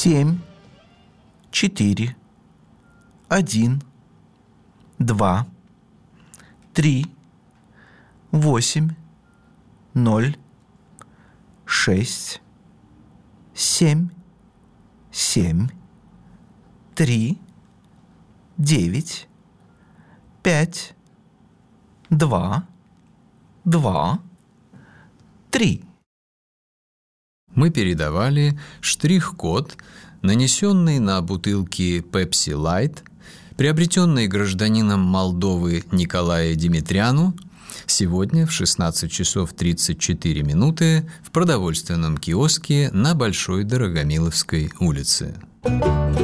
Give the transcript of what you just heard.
7, 4, 1, 2, 3, 8, 0, 6, 7, 7, 3, 9, 5, 2, 2, 3. Мы передавали штрих-код, нанесенный на бутылки Pepsi Light, приобретенный гражданином Молдовы Николая Димитряну, сегодня в 16 часов 34 минуты в продовольственном киоске на Большой Дорогомиловской улице.